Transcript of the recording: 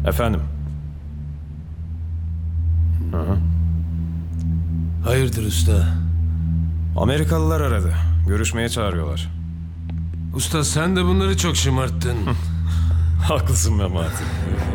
Efendim? Hayırdır usta? Amerikalılar aradı. Görüşmeye çağırıyorlar. Usta sen de bunları çok şımarttın. Haklısın Memati.